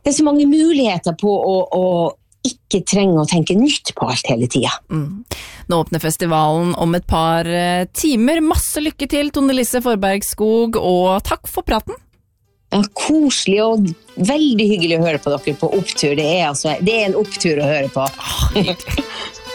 det så mange muligheter på å ikke trenge å tenke nytt på alt hele tiden. Nå åpner festivalen om et par timer. Masse lykke til, Tone Lise Forberg-Skog, og takk for praten. Ja, koselig og veldig hyggelig å høre på dere på opptur. Det er en opptur å høre på. Hyggelig.